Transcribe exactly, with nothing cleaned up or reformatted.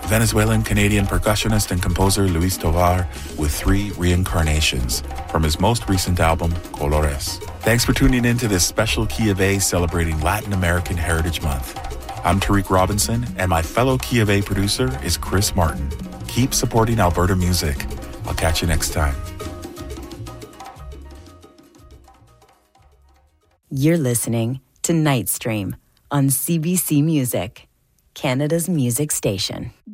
Venezuelan-Canadian percussionist and composer Luis Tovar with three reincarnations from his most recent album, Colores. Thanks for tuning in to this special Key of A celebrating Latin American Heritage Month. I'm Tariq Robinson, and my fellow Key of A producer is Chris Martin. Keep supporting Alberta music. I'll catch you next time. You're listening to Night Stream on C B C Music, Canada's music station.